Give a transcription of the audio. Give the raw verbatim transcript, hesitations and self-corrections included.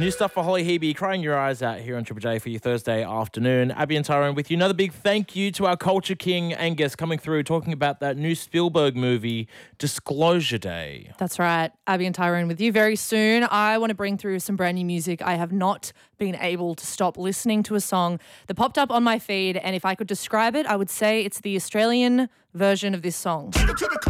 New stuff for Holly Hebe, crying your eyes out here on Triple J for your Thursday afternoon. Abby and Tyrone with you. Another big thank you to our Culture King Angus coming through, talking about that new Spielberg movie, Disclosure Day. That's right. Abby and Tyrone with you. Very soon, I want to bring through some brand new music. I have not been able to stop listening to a song that popped up on my feed, and if I could describe it, I would say it's the Australian version of this song.